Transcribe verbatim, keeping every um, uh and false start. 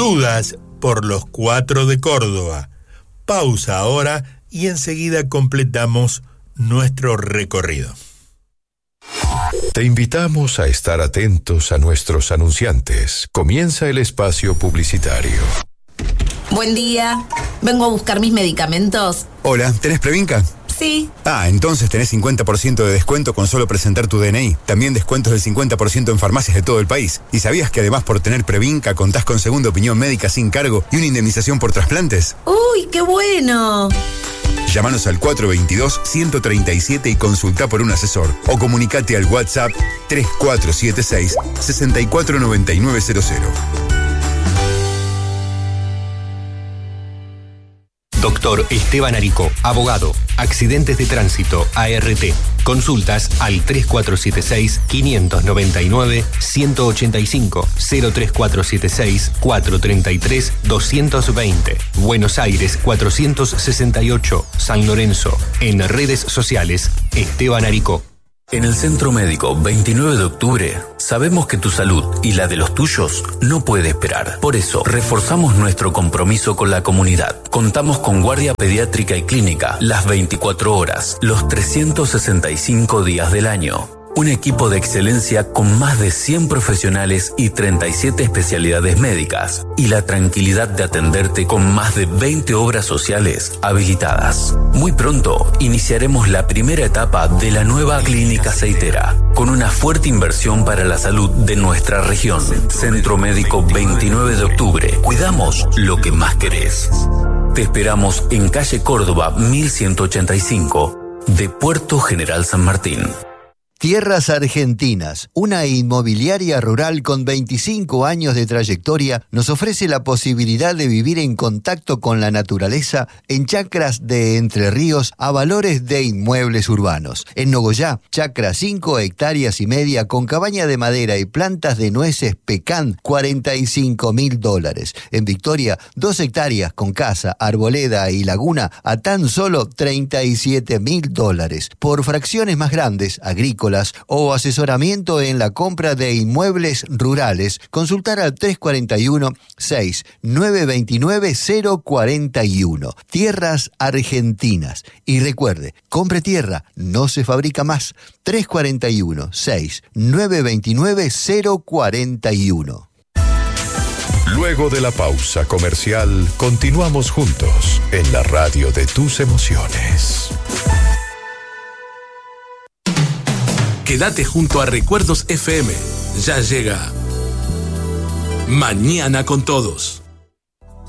Dudas por los cuatro de Córdoba. Pausa ahora y enseguida completamos nuestro recorrido. Te invitamos a estar atentos a nuestros anunciantes. Comienza el espacio publicitario. Buen día. Vengo a buscar mis medicamentos. Hola, ¿tenés Previnca? Sí. Ah, entonces tenés cincuenta por ciento de descuento con solo presentar tu D N I. También descuentos del cincuenta por ciento en farmacias de todo el país. ¿Y sabías que además por tener Previnca contás con segunda opinión médica sin cargo y una indemnización por trasplantes? ¡Uy, qué bueno! Llámanos al cuatro dos dos, uno tres siete y consultá por un asesor. O comunicate al WhatsApp tres cuatro siete seis, seis cuatro nueve nueve cero cero. Doctor Esteban Arico, abogado, accidentes de tránsito, A R T. Consultas al tres cuatro siete seis, cinco nueve nueve, uno ocho cinco, cero tres cuatro siete seis, cuatro tres tres, dos dos cero. Buenos Aires cuatrocientos sesenta y ocho, San Lorenzo. En redes sociales, Esteban Arico. En el Centro Médico veintinueve de octubre, sabemos que tu salud y la de los tuyos no puede esperar. Por eso, reforzamos nuestro compromiso con la comunidad. Contamos con guardia pediátrica y clínica las veinticuatro horas, los trescientos sesenta y cinco días del año. Un equipo de excelencia con más de cien profesionales y treinta y siete especialidades médicas. Y la tranquilidad de atenderte con más de veinte obras sociales habilitadas. Muy pronto iniciaremos la primera etapa de la nueva clínica aceitera, con una fuerte inversión para la salud de nuestra región. Centro Médico veintinueve de octubre. Cuidamos lo que más querés. Te esperamos en calle Córdoba mil ciento ochenta y cinco, de Puerto General San Martín. Tierras Argentinas, una inmobiliaria rural con veinticinco años de trayectoria, nos ofrece la posibilidad de vivir en contacto con la naturaleza en chacras de Entre Ríos a valores de inmuebles urbanos. En Nogoyá, chacra cinco hectáreas y media con cabaña de madera y plantas de nueces pecan, cuarenta y cinco mil dólares. En Victoria, dos hectáreas con casa, arboleda y laguna a tan solo treinta y siete mil dólares. Por fracciones más grandes, agrícolas, o asesoramiento en la compra de inmuebles rurales, consultar al tres cuatro uno, seis nueve dos nueve, cero cuatro uno. Tierras Argentinas. Y recuerde, compre tierra, no se fabrica más. tres cuatro uno, seis nueve dos nueve, cero cuatro uno. Luego de la pausa comercial, continuamos juntos en la radio de tus emociones. Quédate junto a Recuerdos F M. Ya llega Mañana con Todos.